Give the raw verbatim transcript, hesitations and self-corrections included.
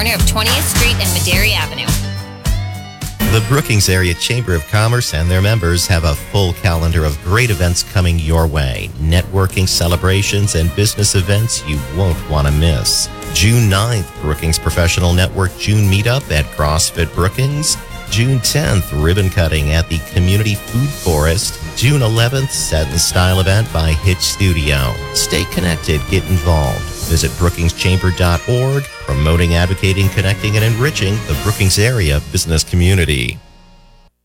corner of twentieth Street and Madera Avenue. The Brookings Area Chamber of Commerce and their members have a full calendar of great events coming your way. Networking, celebrations, and business events you won't want to miss. June ninth, Brookings Professional Network June Meetup at CrossFit Brookings. June tenth, ribbon cutting at the Community Food Forest. June eleventh, Set and Style event by Hitch Studio. Stay connected, get involved. Visit brookings chamber dot org, promoting, advocating, connecting, and enriching the Brookings area business community.